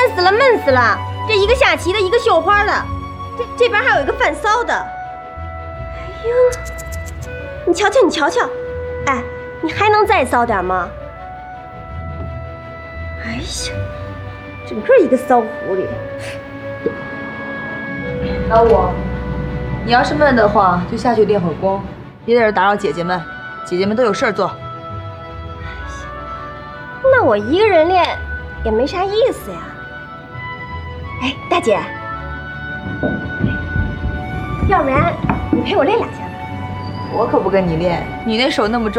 死了，闷死了！这一个下棋的，一个绣花的，这边还有一个饭骚的。哎呦，你瞧瞧，你瞧瞧，哎，你还能再骚点吗？哎呀，整个一个骚狐狸。 老五，你要是闷的话，就下去练会儿功，别在这打扰姐姐们，姐姐们都有事儿做。 那我一个人练也没啥意思呀。哎，大姐，要不然你陪我练2下吧？ 我可不跟你练，你那手那么重。